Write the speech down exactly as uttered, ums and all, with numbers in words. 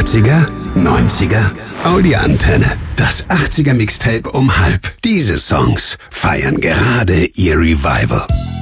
achtziger, neunziger, Audioantenne. Das achtziger Mixtape um halb. Diese Songs feiern gerade ihr Revival.